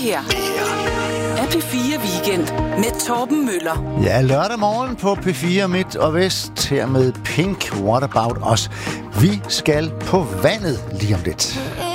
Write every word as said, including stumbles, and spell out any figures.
her er P fire Weekend med Torben Møller. Ja, lørdag morgen på P fire Midt og Vest, her med Pink, What About Us. Vi skal på vandet lige om lidt.